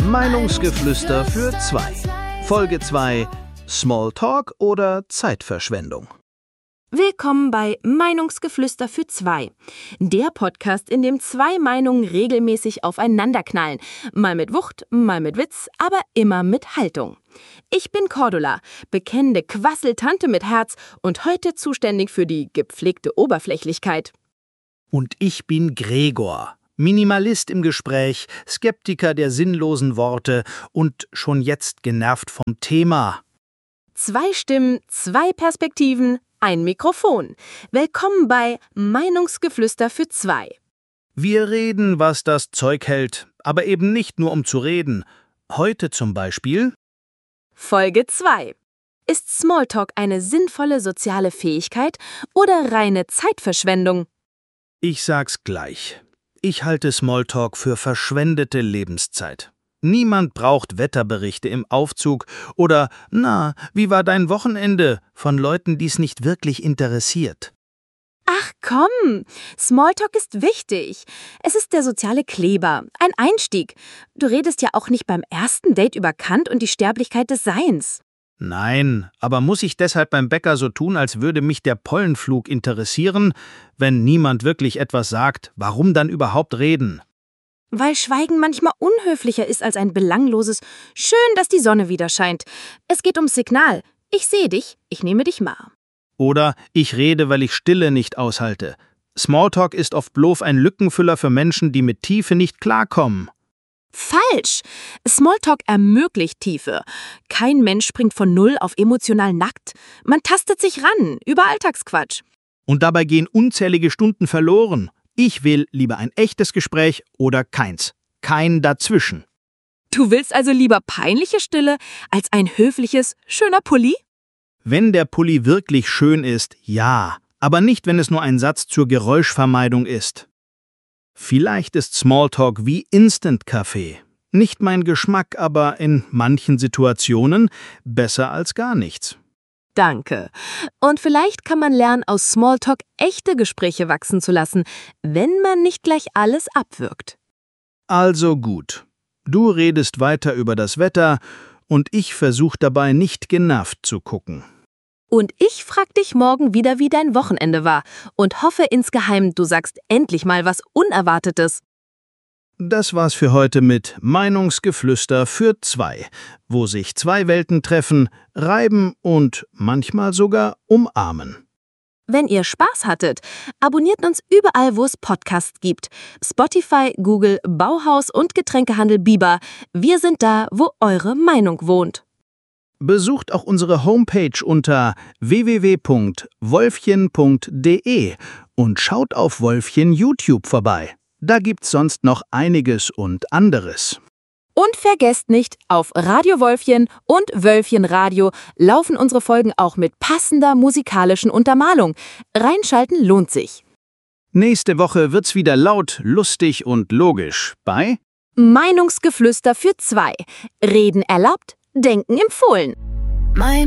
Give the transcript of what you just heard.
Meinungsgeflüster für zwei. Folge 2: Smalltalk oder Zeitverschwendung. Willkommen bei Meinungsgeflüster für zwei. Der Podcast, in dem zwei Meinungen regelmäßig aufeinanderknallen. Mal mit Wucht, mal mit Witz, aber immer mit Haltung. Ich bin Cordula, bekennende Quasseltante mit Herz und heute zuständig für die gepflegte Oberflächlichkeit. Und ich bin Gregor, Minimalist im Gespräch, Skeptiker der sinnlosen Worte und schon jetzt genervt vom Thema. Zwei Stimmen, zwei Perspektiven, ein Mikrofon. Willkommen bei Meinungsgeflüster für zwei. Wir reden, was das Zeug hält, aber eben nicht nur um zu reden. Heute zum Beispiel: Folge 2. Ist Smalltalk eine sinnvolle soziale Fähigkeit oder reine Zeitverschwendung? Ich sag's gleich. Ich halte Smalltalk für verschwendete Lebenszeit. Niemand braucht Wetterberichte im Aufzug oder »Na, wie war dein Wochenende?« von Leuten, die es nicht wirklich interessiert. Ach komm, Smalltalk ist wichtig. Es ist der soziale Kleber, ein Einstieg. Du redest ja auch nicht beim ersten Date über Kant und die Sterblichkeit des Seins. Nein, aber muss ich deshalb beim Bäcker so tun, als würde mich der Pollenflug interessieren? Wenn niemand wirklich etwas sagt, warum dann überhaupt reden? Weil Schweigen manchmal unhöflicher ist als ein belangloses »Schön, dass die Sonne wieder scheint«. Es geht ums Signal. Ich sehe dich, ich nehme dich wahr. Oder ich rede, weil ich Stille nicht aushalte. Smalltalk ist oft bloß ein Lückenfüller für Menschen, die mit Tiefe nicht klarkommen. Falsch! Smalltalk ermöglicht Tiefe. Kein Mensch springt von null auf emotional nackt. Man tastet sich ran, über Alltagsquatsch. Und dabei gehen unzählige Stunden verloren. Ich will lieber ein echtes Gespräch oder keins. Kein Dazwischen. Du willst also lieber peinliche Stille als ein höfliches, schöner Pulli? Wenn der Pulli wirklich schön ist, ja. Aber nicht, wenn es nur ein Satz zur Geräuschvermeidung ist. Vielleicht ist Smalltalk wie Instant-Kaffee. Nicht mein Geschmack, aber in manchen Situationen besser als gar nichts. Danke. Und vielleicht kann man lernen, aus Smalltalk echte Gespräche wachsen zu lassen, wenn man nicht gleich alles abwürgt. Also gut. Du redest weiter über das Wetter und ich versuche dabei nicht genervt zu gucken. Und ich frag dich morgen wieder, wie dein Wochenende war und hoffe insgeheim, du sagst endlich mal was Unerwartetes. Das war's für heute mit Meinungsgeflüster für zwei, wo sich zwei Welten treffen, reiben und manchmal sogar umarmen. Wenn ihr Spaß hattet, abonniert uns überall, wo es Podcasts gibt. Spotify, Google, Bauhaus und Getränkehandel Biber. Wir sind da, wo eure Meinung wohnt. Besucht auch unsere Homepage unter www.wolfchen.de und schaut auf Wolfchen YouTube vorbei. Da gibt's sonst noch einiges und anderes. Und vergesst nicht, auf Radio Wolfchen und Wölfchen Radio laufen unsere Folgen auch mit passender musikalischen Untermalung. Reinschalten lohnt sich. Nächste Woche wird's wieder laut, lustig und logisch bei Meinungsgeflüster für zwei. Reden erlaubt, Denken empfohlen.